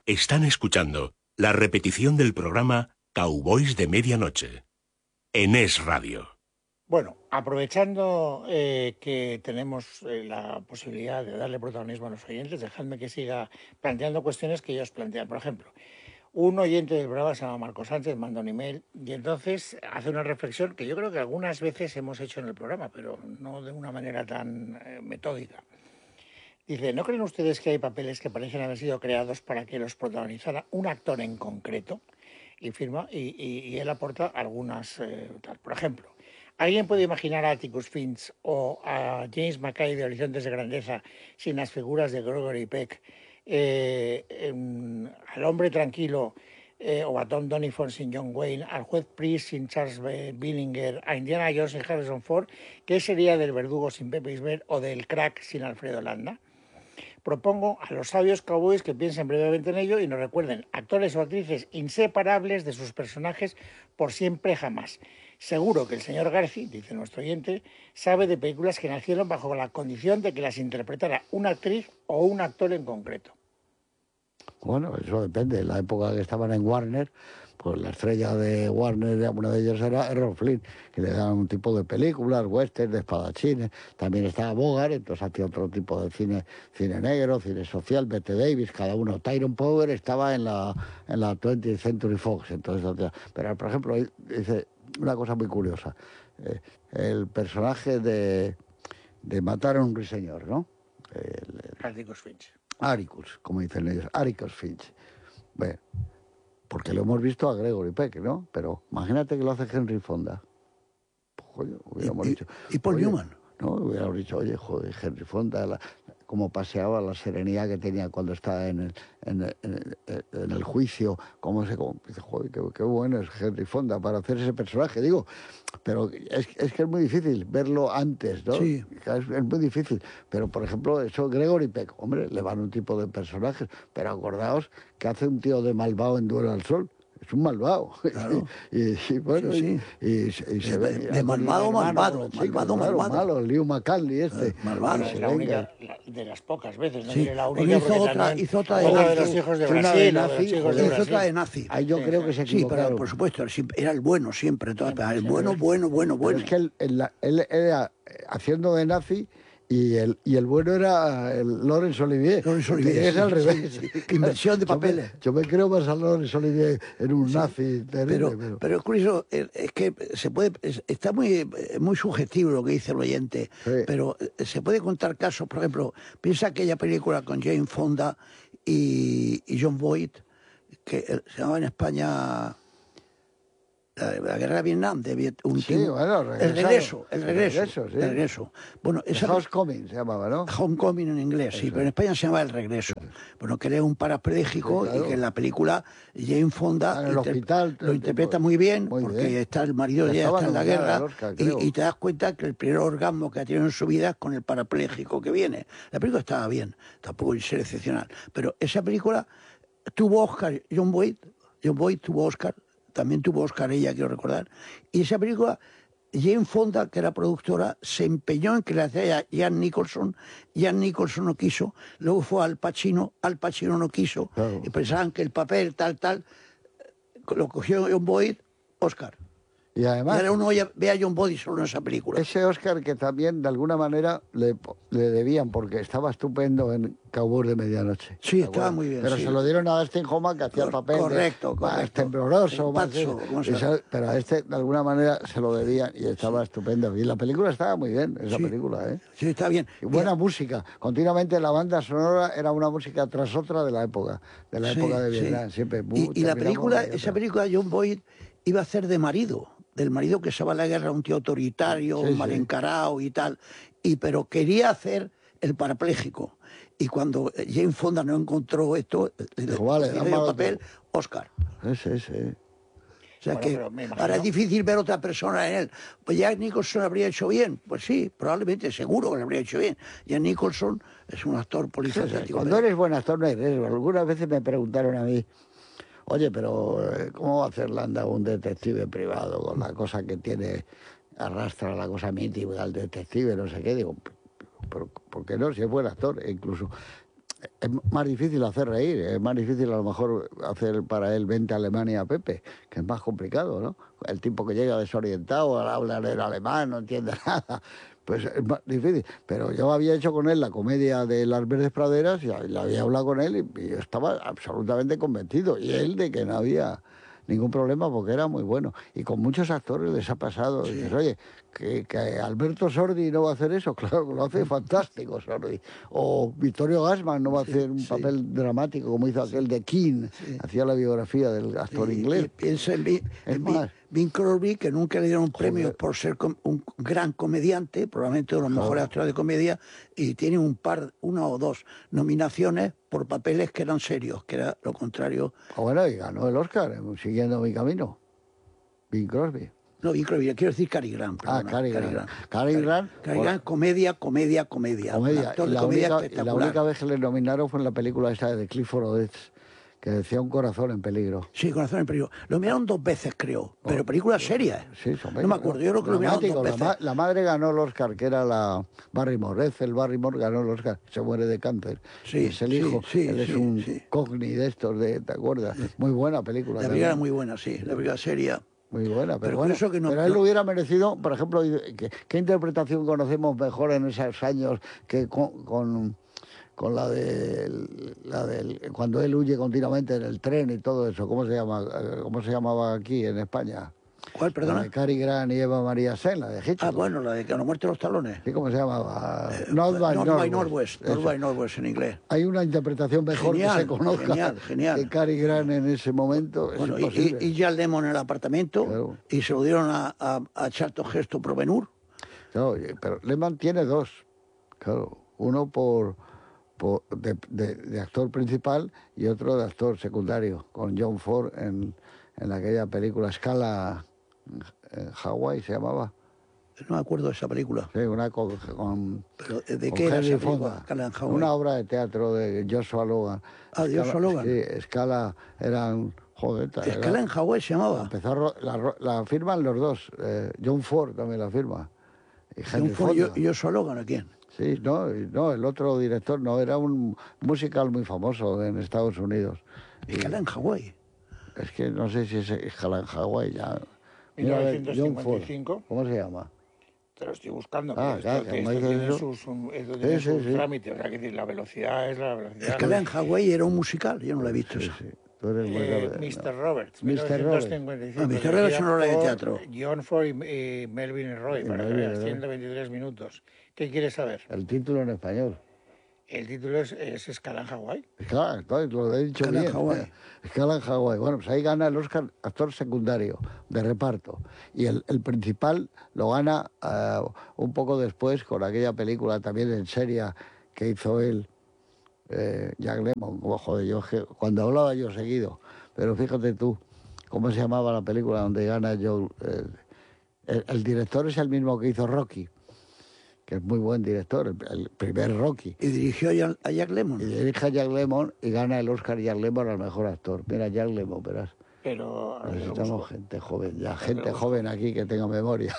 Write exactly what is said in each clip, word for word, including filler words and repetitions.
Están escuchando la repetición del programa Cowboys de Medianoche en Es Radio. Bueno, aprovechando eh, que tenemos eh, la posibilidad de darle protagonismo a los oyentes, dejadme que siga planteando cuestiones que ellos plantean. Por ejemplo, un oyente del programa se llama Marco Sánchez, manda un email y entonces hace una reflexión que yo creo que algunas veces hemos hecho en el programa, pero no de una manera tan eh, metódica. Dice, ¿no creen ustedes que hay papeles que parecen haber sido creados para que los protagonizara un actor en concreto? Y firma, y, y, y él aporta algunas, eh, tal. Por ejemplo, ¿alguien puede imaginar a Atticus Finch o a James Mackay de Horizontes de Grandeza sin las figuras de Gregory Peck, eh, en, al hombre tranquilo eh, o a Tom Doniphan sin John Wayne, al juez Priest sin Charles Billinger, a Indiana Jones sin Harrison Ford? ¿Qué sería del verdugo sin Pepe Isbert o del crack sin Alfredo Landa? Propongo a los sabios cowboys que piensen brevemente en ello y nos recuerden actores o actrices inseparables de sus personajes por siempre jamás. Seguro que el señor Garci, dice nuestro oyente, sabe de películas que nacieron bajo la condición de que las interpretara una actriz o un actor en concreto. Bueno, eso depende. En la época que estaban en Warner, pues la estrella de Warner, una de ellas era Errol Flynn, que le daban un tipo de películas, western, de espadachines. También estaba Bogart, entonces hacía otro tipo de cine, cine negro, cine social, Bette Davis, cada uno. Tyrone Power estaba en la, en la twentieth Century Fox, entonces, pero por ejemplo, dice una cosa muy curiosa. Eh, el personaje de, de Matar a un ruiseñor, ¿no? Atticus Finch. Atticus, como dicen ellos, Atticus Finch. Bueno, porque lo hemos visto a Gregory Peck, ¿no? Pero imagínate que lo hace Henry Fonda. Pues, coño, hubiéramos y, dicho... Y, y Paul oye, Newman. No, hubiéramos dicho, oye, joder, Henry Fonda, la, cómo paseaba, la serenidad que tenía cuando estaba en el, en el, en el, en el juicio, cómo se... Cómo, dice, joder, qué, qué bueno es Henry Fonda para hacer ese personaje, digo... Pero es, es que es muy difícil verlo antes, ¿no? Sí. Es, es muy difícil. Pero, por ejemplo, eso Gregory Peck, hombre, le van un tipo de personajes. Pero acordaos que hace un tío de malvado en Duelo al Sol. Es un malvado. Claro. y, y, bueno, sí, sí. Y, y, y se de, ve... De malvado, malvado, chico, malvado, claro, malvado. malo, Liu McCanley este. Eh, malvado. Es la única, la, de las pocas veces, no sí. diré la única, hizo otra, hizo otra de, otra nazi, de los hijos de una Brasil, de o de nazi, los hijos de hizo Brasil. otra de nazi. Ahí yo sí, creo sí. que se Sí, equivocaron. pero por supuesto, era el bueno siempre. Todo, Sí, el sí, bueno, sí. bueno, bueno, bueno. Pero es que él, él, él era haciendo de nazi y el, y el bueno era el Laurence Olivier. Laurence Olivier, es sí, al sí, revés. sí, sí. Inversión de papeles. Yo me, yo me creo más a Laurence Olivier en un Sí, nazi terrible. Pero, pero... pero es curioso, es que se puede, está muy, muy subjetivo lo que dice el oyente, Sí. pero se puede contar casos, por ejemplo, piensa aquella película con Jane Fonda y, y John Boyd, que se llamaba en España... La, la guerra de Vietnam, de Viet, un Sí, tipo, bueno, el regreso, el regreso, el regreso, sí. el regreso. Bueno, The esa, Homecoming se llamaba, ¿no? Homecoming en inglés, sí, Eso. pero en España se llama El Regreso. Bueno, que era un parapléjico Sí, claro. y que en la película Jane Fonda En el inter- hospital, lo interpreta muy bien, muy porque bien. está el marido Ya ya estaba está en la nominada guerra al Oscar, y, creo. y te das cuenta que el primer orgasmo que ha tenido en su vida es con el parapléjico que viene. La película estaba bien, tampoco es excepcional, pero esa película tuvo Oscar, John Boyd, John Boyd tuvo Oscar, también tuvo Oscar ella, quiero recordar, y esa película, Jane Fonda, que era productora, se empeñó en que la hacía Jan Nicholson, Jan Nicholson no quiso, luego fue Al Pacino, Al Pacino no quiso, Claro. y pensaban que el papel tal, tal, lo cogió John Boyd, Oscar. Y además... Y ahora uno ya ve a John Boyd solo en esa película. Ese Oscar que también de alguna manera le, le debían porque estaba estupendo en Cowboys de Medianoche. Sí, ¿te estaba acuerdas? muy bien, Pero sí. se lo dieron a Dustin Hoffman que hacía el Cor- papel correcto, de, más correcto. tembloroso, El más Pazzo, de- ¿cómo se y llama? se- pero a este de alguna manera se lo debían y estaba estupendo. Y la película estaba muy bien, esa Sí. película, ¿eh? Sí, está bien. Y buena Y- música. Continuamente la banda sonora era una música tras otra de la época, de la Sí, época de sí. Vietnam, siempre. Y, y la terminamos película, una y esa otra. película John Boyd iba a ser de marido, del marido que se va a la guerra, un tío autoritario, Sí, sí. mal encarado y tal, y pero quería hacer el parapléjico. Y cuando Jane Fonda no encontró esto, le Dijo, vale, le dio dame el otro. papel, Oscar. Ese, ese. O sea Bueno, que pero me imagino- ahora es difícil ver otra persona en él. Pues Jack Nicholson habría hecho bien. Pues sí, probablemente, seguro que lo habría hecho bien. Jack Nicholson es un actor Sí, sí, polifacético. cuando eres buen actor no hay riesgo. Algunas veces me preguntaron a mí, oye, pero eh, ¿cómo va a hacer Landa un detective privado con la cosa que tiene, arrastra la cosa mítica al detective, no sé qué? Digo, pero ¿por qué no? Si es buen actor, e incluso es más difícil hacer reír, es más difícil a lo mejor hacer para él Vente a Alemania, Pepe, que es más complicado, ¿no? El tipo que llega desorientado, al hablar en alemán, no entiende nada, pues es más difícil. Pero yo había hecho con él la comedia de Las Verdes Praderas y la había hablado con él y, y yo estaba absolutamente convencido, y él de que no había ningún problema porque era muy bueno. Y con muchos actores les ha pasado. Sí. Dices, oye, que, que Alberto Sordi no va a hacer eso. Claro, lo hace fantástico Sordi. O Vittorio Gassman no va a sí, hacer un sí. papel dramático como hizo aquel de King. Sí. Hacía la biografía del actor sí, inglés. Piensa en, Bing, en Bing, Bing Crosby, que nunca le dieron premios por ser un gran comediante, probablemente uno de los Joder. mejores actores de comedia, y tiene un par, una o dos nominaciones por papeles que eran serios, que era lo contrario. Ah, bueno, y ganó el Oscar, Siguiendo mi camino. Bing Crosby. No, Bing Crosby, quiero decir Cary Grant. Perdona, ah, Cary Grant. Grant. Cary Grant, Cary Grant, comedia, comedia, comedia. Comedia. Y la, comedia única, y la única vez que le nominaron fue en la película esa de Clifford Odets, que decía Un corazón en peligro. Sí, Corazón en peligro. Lo miraron dos veces, creo, pero películas serias. Sí, son No me acuerdo, yo creo que lo miraron dos veces. La, ma la madre ganó el Oscar, que era la Barrymore. Ethel Barrymore ganó el Oscar, se muere de cáncer. Sí, es el hijo, sí, él sí, es un sí. cogni de estos, de, ¿te acuerdas? Sí. Muy buena película. La película era muy buena, sí, la película seria. Muy buena, pero, pero, bueno, eso que no, pero él no... hubiera merecido, por ejemplo, ¿qué, qué interpretación conocemos mejor en esos años que con, con, con la de la del cuando él huye continuamente en el tren y todo eso? ¿Cómo se llama? ¿Cómo se llamaba aquí en España? ¿Cuál, perdona? La de Cary Grant y Eva María Sen, la de Hitchcock. Ah, bueno, la de que no muerte los talones. Sí, ¿cómo se llamaba? Eh, North by North by Northwest. North by Northwest en inglés. Hay una interpretación mejor genial, que se conozca genial, genial. que Cary Grant en ese momento. Bueno, es imposible. Y, y Jack Lemmon en el apartamento, claro. Y se lo dieron a, a, a Charlton Heston por Ben-Hur. No, pero Lemmon tiene dos, claro. Uno por, por de, de, de actor principal y otro de actor secundario, con John Ford en, en aquella película Scala en Hawái, se llamaba. No me acuerdo de esa película. Sí, una con... con ¿Pero de con qué era esa Fonda. película? Una obra de teatro de Joshua Logan. Ah, Scala, Joshua Logan. Sí, Scala eran... Joder, Scala era, en Hawái se llamaba. Empezó, la, la firman los dos. Eh, John Ford también la firma. Y John Ford y Joshua Logan, ¿a quién? Sí, no, no, el otro director no, era un musical muy famoso en Estados Unidos. Scala en Hawái. Es que no sé si es Scala en Hawái ya. mil novecientos cincuenta y cinco. ¿Cómo se llama? Te lo estoy buscando. Ah, esto, claro, que esto esto tiene eso. sus, un, esto tiene sí, sus sí, trámites. O sea, que la velocidad es la velocidad. Scala en Hawái era un musical, yo no lo he visto sí, eso. Sí. Tú eres muy eh, grave, mister no. Roberts, mister mil novecientos cincuenta y cinco. Ah, mister Roberts es una obra de teatro. John Ford y, y Melvin y Roy, Y para que Melvin, veas, ¿no? ciento veintitrés minutos. ¿Qué quieres saber? El título en español. El título es, es Scala en Hawái. Claro, lo he dicho Scala en bien. Hawái. Scala en Hawái. Bueno, pues ahí gana el Oscar actor secundario de reparto. Y el, el principal lo gana uh, un poco después con aquella película también en serie que hizo él, eh, Jack Lemmon. Oh, joder, yo, cuando hablaba yo seguido. Pero fíjate tú, ¿cómo se llamaba la película donde gana Joe? Eh, el, el director es el mismo que hizo Rocky, que es muy buen director, el, el primer Rocky. Y dirigió a Jack Lemmon. Y dirige a Jack Lemmon y gana el Oscar Jack Lemmon al mejor actor. Mira, Jack Lemmon, verás. Pero necesitamos gente joven, ya, gente joven aquí que tenga memoria.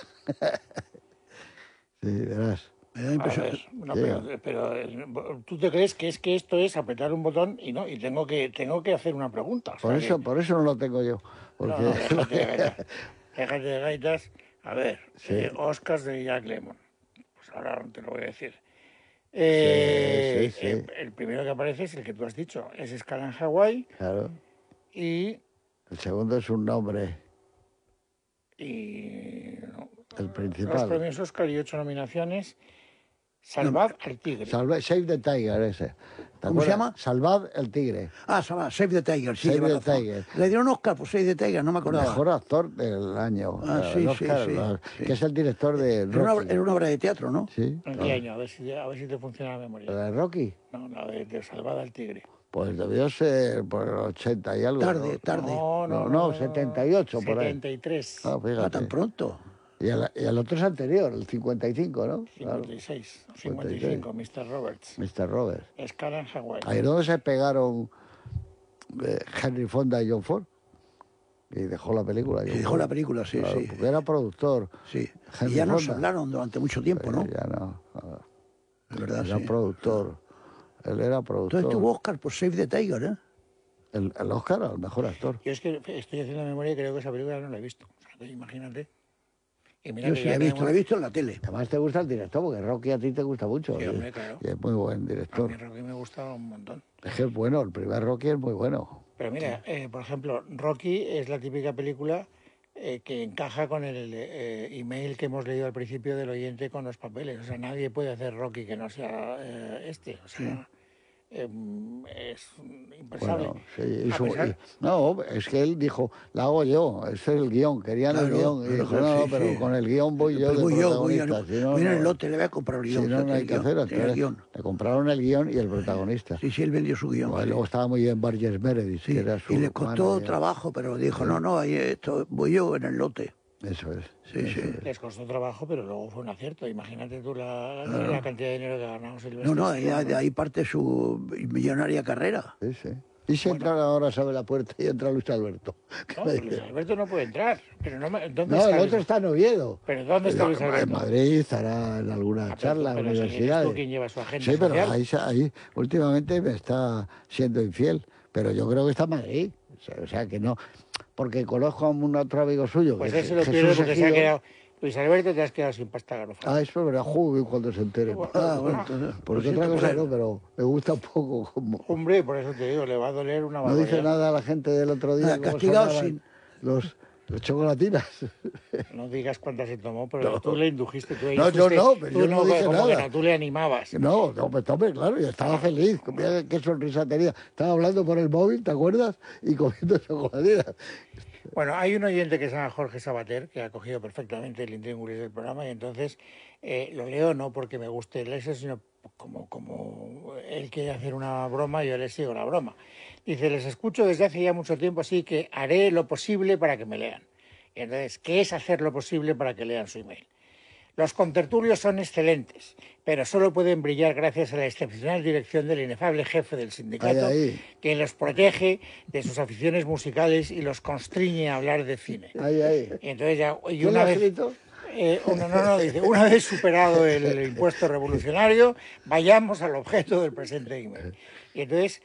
Sí, verás. A ver, no, sí. pero, pero tú te crees que es que esto es apretar un botón y no, y tengo que tengo que hacer una pregunta. O sea por eso, que... por eso no lo tengo yo. Porque... No, no, déjate de gaitas. Déjate de gaitas. A ver, sí. eh, Oscars de Jack Lemmon. Pues ahora te lo voy a decir. Eh, sí, sí, sí. El, el primero que aparece es el que tú has dicho, es Scala en Hawái. Claro. Y el segundo es un nombre. Y no, el principal. Dos premios Oscar y ocho nominaciones. Salvad no, al tigre. Salve, Save the Tiger, ese. ¿Cómo se llama? Salvad el tigre. Ah, Salvad, Save the Tiger, sí. Save the Tiger. Le dieron Oscar por Save the Tiger, no me acordaba. Mejor actor del año. Ah, sí, Oscar, sí, la, sí. Que es el director de Rocky. Era una, era una obra de teatro, ¿no? Sí. ¿En claro. qué año? A ver si, a ver si te funciona la memoria. ¿La de Rocky? No, la de, de Salvad al tigre. Pues debió ser por el ochenta y algo. Tarde, ¿no? tarde. No, no, no, no setenta y ocho por ahí. setenta y tres. Ah, fíjate. No tan pronto. Y el, y el otro es anterior, el cincuenta y cinco, ¿no? cincuenta y seis, claro. cincuenta y cinco, mister Roberts. mister Roberts. Scala en Hawái. Ahí es donde se pegaron eh, Henry Fonda y John Ford. Y dejó la película. Y dejó Ford. la película, sí, claro, sí. Porque era productor. Sí. Henry y ya Fonda. nos hablaron durante mucho tiempo, ¿no? Eh, ya no. no. De verdad, era sí. productor. Él era productor. Entonces tuvo Oscar por Save the Tiger, ¿eh? El, el Oscar al mejor actor. Yo es que estoy haciendo memoria y creo que esa película no la he visto. O sea, que imagínate. Y mira Yo que sí ya la he visto, tenemos- la he visto en la tele. Además te gusta el director, porque Rocky a ti te gusta mucho. Sí, y- hombre, claro. Y es muy buen A director. mí Rocky me gusta un montón. Es que es bueno, el primer Rocky es muy bueno. Pero mira, eh, por ejemplo, Rocky es la típica película eh, que encaja con el eh, email que hemos leído al principio del oyente con los papeles. O sea, nadie puede hacer Rocky que no sea eh, este. O sea, eh, es impensable. Bueno, sí, y A su- pesar- y- no, es que él dijo, la hago yo, ese es el guión, querían el Claro, guión. Y claro, dijo, no, sí, no, pero sí. con el guión voy yo Pero de voy yo, voy yo, protagonista. no. Si no, Voy en el no- lote, le voy a comprar el si guión. no, no hay el que guión, hacer. el Entonces, guión. le compraron el guión y el protagonista. Sí, sí, él vendió su guión. Bueno, sí. luego estaba muy bien Burgess Meredith, Sí, que era su y le costó manager. trabajo, pero dijo, no, no, ahí esto, voy yo en el lote. Eso es. Sí, eso sí. es. Les costó trabajo, pero luego fue un acierto. Imagínate tú la, la cantidad de dinero que ha ganado Silvestre. No, no, de, de ahí parte su millonaria carrera. Sí, sí. Y si entra ahora, sabe la puerta y entra Luis Alberto. No, Luis Alberto no puede entrar. Pero no, me- ¿dónde No, está el Luis- otro está en Oviedo. ¿Pero dónde está No, Luis en Alberto? Madrid estará en alguna Ah, pero- charla, pero si eres universidades. tú quien lleva su agenda Sí, pero social. ahí, ahí últimamente me está siendo infiel. Pero yo creo que está en Madrid. O sea, o sea, que no. Porque conozco a un otro amigo suyo. Pues que ese es lo Jesús pierde porque se ha Ejido. quedado... Luis Alberto, te has quedado sin pasta garofal. Ah, eso es verdad, juego cuando se entere. Ah, bueno, entonces, Porque pues otra sí, cosa pues, no, pero me gusta un poco como... Hombre, por eso te digo, le va a doler una No barbaridad. dice nada a la gente del otro día. Nada, cómo castigado sonaban sin- Los, los chocolatinas. No digas cuántas se tomó, pero No. tú le indujiste. Tú No, yo dijiste- no, pero tú yo no dije como nada. que no, tú le animabas. No, no, pues hombre, claro, yo estaba feliz. Mira qué sonrisa tenía. Estaba hablando por el móvil, ¿te acuerdas? Y comiendo chocolatinas. Bueno, hay un oyente que se llama Jorge Sabater, que ha cogido perfectamente el intríngulis del programa, y entonces eh, lo leo no porque me guste leerse, sino como, como él quiere hacer una broma, yo le sigo la broma. Dice, les escucho desde hace ya mucho tiempo, así que haré lo posible para que me lean. Y entonces, ¿qué es hacer lo posible para que lean su email? Los contertulios son excelentes, pero solo pueden brillar gracias a la excepcional dirección del inefable jefe del sindicato, Ahí, ahí. que los protege de sus aficiones musicales y los constriñe a hablar de cine. Ahí, ahí. Y entonces ya, y ¿Quién lo una ha vez, escrito? eh, una, no, no, dice, una vez superado el impuesto revolucionario, vayamos al objeto del presente email. Y entonces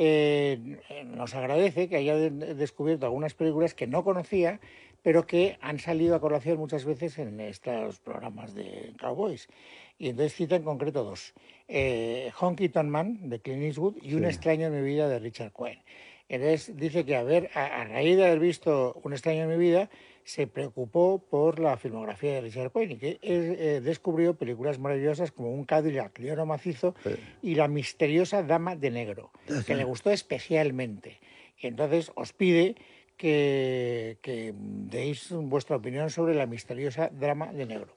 eh, nos agradece que haya de- descubierto algunas películas que no conocía, pero que han salido a colación muchas veces en estos programas de Cowboys. Y entonces cita en concreto dos. Eh, Honky Tonk Man, de Clint Eastwood, y Un extraño en mi vida, de Richard Cohen. Entonces dice que a, ver, a, a raíz de haber visto Un extraño en mi vida, se preocupó por la filmografía de Richard Cohen y que eh, eh, descubrió películas maravillosas como Un Cadillac de oro macizo y La misteriosa dama de negro, que le gustó especialmente. Y entonces os pide que, que deis vuestra opinión sobre La misteriosa dama de negro.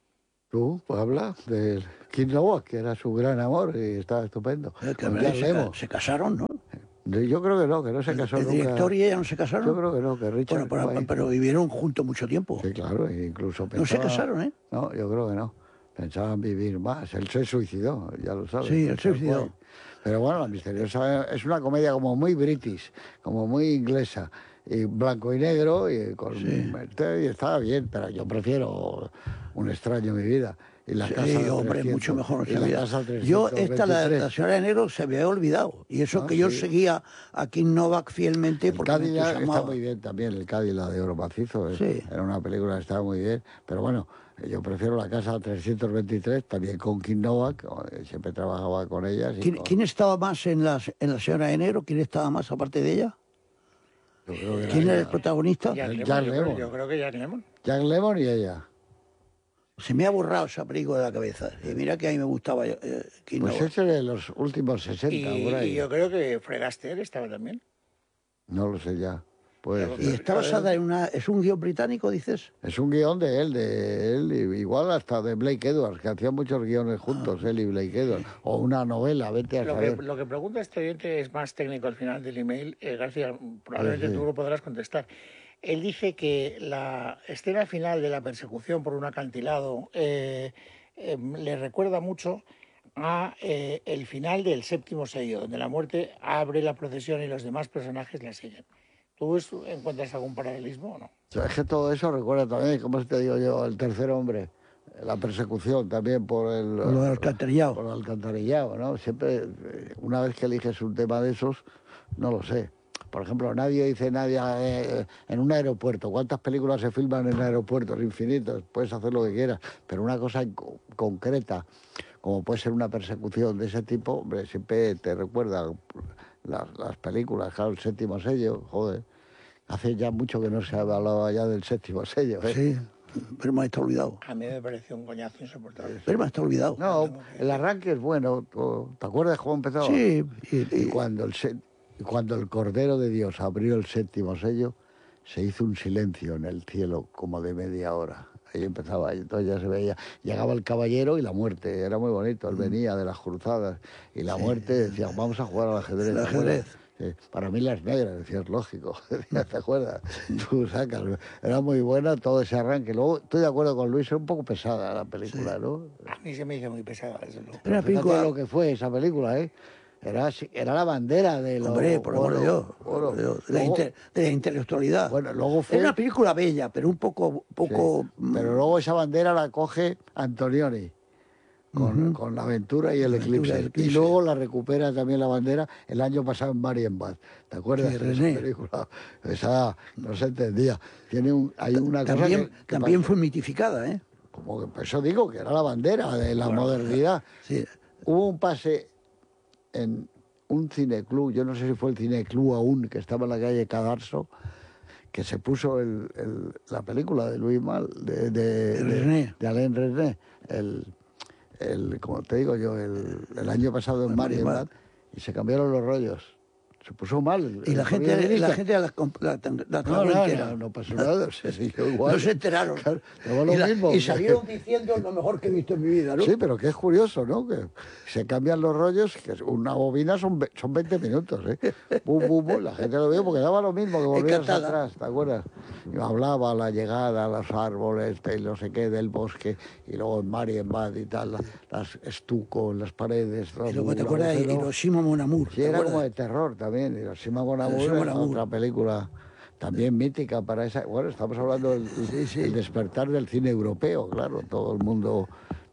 Tú, pues habla del King Novak, que era su gran amor y estaba estupendo. Eh, que Con se, Jan ca- Lemmon. se casaron, ¿no? Yo creo que no, que no se casó El nunca. director y ella no se casaron. Yo creo que no, que Richard Bueno, pero, Cohen- pero vivieron juntos mucho tiempo. Sí, claro, e incluso No se pensaba- casaron, ¿eh? No, yo creo que no. Pensaban vivir más. Él se suicidó, ya lo sabes. Sí, él se Richard suicidó. Cohen. Pero bueno, La misteriosa es una comedia como muy british, como muy inglesa, y blanco y negro, y, con, y estaba bien, pero yo prefiero Un extraño en mi vida. Y la Sí, casa de hombre, trescientos, mucho mejor. y se la había- casa Yo, esta, la, trescientos veintitrés. la señora de negro, se me había olvidado. Y eso Ah, que yo sí. seguía a King Novak fielmente El porque me Cadillac está entusiasmaba. muy bien también, el Cadillac de Oro Macizo. eh. Sí. Era una película que estaba muy bien. Pero bueno, yo prefiero La Casa trescientos veintitrés, también con King Novak. eh, Siempre trabajaba con ellas. y ¿Quién, con- quién estaba más en la, en la señora de negro? ¿Quién estaba más aparte de ella? yo creo que ¿Quién era era el ella. protagonista? Jack El Lemmon, Jack yo, creo, Lemmon. yo creo que Jack Lemmon. Jack Lemmon y ella. Se me ha borrado esa película de la cabeza. Y mira que a mí me gustaba eh, King Pues Novak. ese de los últimos sesenta, Y, por ahí. y yo creo que Fred Astaire estaba también. No lo sé ya. Puede Pero- ser. Y está basada en una... ¿Es un guión británico, dices? Es un guión de él, de él, y igual hasta de Blake Edwards, que hacían muchos guiones juntos, él y Blake Edwards. O una novela, vete a Lo que, saber. lo que pregunta este oyente es más técnico al final del email. Eh, García, probablemente Sí, sí. tú lo podrás contestar. Él dice que la escena final de la persecución por un acantilado eh, eh, le recuerda mucho a eh, el final del séptimo sello, donde la muerte abre la procesión y los demás personajes la siguen. ¿Tú es- encuentras algún paralelismo o no? O sea, es que todo eso recuerda también, ¿cómo te digo yo? El tercer hombre. La persecución también por el... Por lo del alcantarillado. Por el alcantarillado, ¿no? Siempre, una vez que eliges un tema de esos, no lo sé. Por ejemplo, nadie dice nadie eh, en un aeropuerto. ¿Cuántas películas se filman en aeropuertos? Infinitos. Puedes hacer lo que quieras. Pero una cosa co concreta, como puede ser una persecución de ese tipo, hombre, siempre te recuerda las, las películas. Claro, el séptimo sello, joder. Hace ya mucho que no se ha hablado ya del séptimo sello, ¿eh? Sí. Bergman está olvidado. A mí me pareció un coñazo insoportable. Bergman está olvidado. No, el arranque es bueno. ¿Te acuerdas cómo empezaba? Sí. Y, Y y, cuando el, se- y cuando el Cordero de Dios abrió el séptimo sello, se hizo un silencio en el cielo como de media hora. Ahí empezaba, y entonces ya se veía. Llegaba el caballero y la muerte, era muy bonito. Él venía de las cruzadas y la muerte decía, vamos a jugar al ajedrez. El ¿te acuerdas? ajedrez. Sí, para mí las negras, decías, lógico, ¿te acuerdas? Tú sacas, era muy buena todo ese arranque. Luego, estoy de acuerdo con Luis, era un poco pesada la película, ¿no? A mí se me hizo muy pesada, desde luego. Era una Fíjate película... lo que fue esa película, ¿eh? Era, así- era la bandera de los... Hombre, por amor de Dios, por amor de Dios, de la, Luego- inte- de la intelectualidad. Bueno, luego fue... Era una película bella, pero un poco... poco Sí, pero luego esa bandera la coge Antonioni con, Ujú. con la aventura y el La Aventura eclipse. y el Y Eclipse. luego la recupera también la bandera el año pasado en Marienbad. ¿Te acuerdas Sí, de esa René. película? Esa no se entendía. Tiene un, hay una cosa también que, que también pasa- fue mitificada, ¿eh? como que por eso digo que era la bandera de la Bueno, modernidad. Sí. Hubo un pase en un cineclub, yo no sé si fue el cineclub aún, que estaba en la calle Cadarso, que se puso el, el- la película de Louis Mal, de, de, De de- René. de Alain René, el, el, como te digo yo, el, el año pasado en En Marienbad. Marienbad, y se cambiaron los rollos. Se puso mal. el- Y la el gente, periodista. la gente la, comp- la, la No, tragó no, entera. no, no pasó nada, se siguió igual. No se enteraron. Claro, luego lo y, la- mismo. y salieron diciendo lo mejor que he visto en mi vida, ¿no? Sí, pero que es curioso, ¿no? Que se cambian los rollos, que una bobina son, ve- son veinte minutos, ¿eh? Bum, bum, bum, la gente lo vio porque daba lo mismo que volvías Encantada. atrás, ¿te acuerdas? Y hablaba la llegada, los árboles, del no sé qué, del bosque, y luego en Marienbad y tal, la- las estuco, las paredes, todo, Y luego te el acuerdas de agujero. Hiroshima Mon Amour. Sí, ¿te era acuerdas? como de terror también, Hiroshima Mon Amour Hiroshima Mon era Amour. otra película también mítica para esa... Bueno, estamos hablando del Sí, sí. el despertar del cine europeo, claro, todo el mundo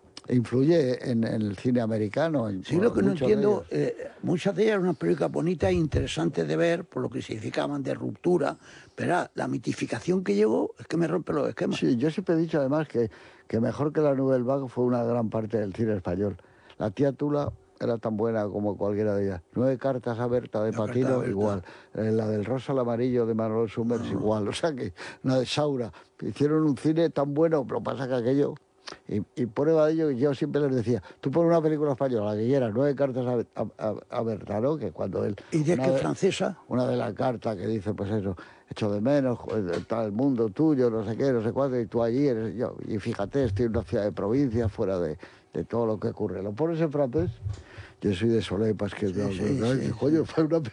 influye en, en el cine americano. en- Sí, lo que no muchos de entiendo, ellos. eh, muchas de ellas eran unas películas bonitas e interesantes de ver, por lo que significaban de ruptura, pero ah, la mitificación que llegó es que me rompe los esquemas. Sí, yo siempre he dicho además que, que mejor que la Nouvelle Vague fue una gran parte del cine español. La tía Tula era tan buena como cualquiera de ellas. Nueve cartas a Berta de La carta a Patino, Berta. igual. Eh, la del rosa al amarillo de Manuel Summers, igual. O sea que, la de Saura. Hicieron un cine tan bueno, pero pasa que aquello... Y, y prueba de ello, yo siempre les decía, tú pones una película española, la que quieras, nueve cartas a, a, a, a Berta, ¿no? Que cuando él... Y de una que vez- francesa, una de las cartas que dice, pues eso, echo de menos, joder, está el mundo tuyo, no sé qué, no sé cuánto, y tú allí eres yo. Y fíjate, estoy en una ciudad de provincia, fuera de, de todo lo que ocurre. Lo pones en francés, yo soy de Solepas, que es de sí, ¿no? sí, Y, coño, fue una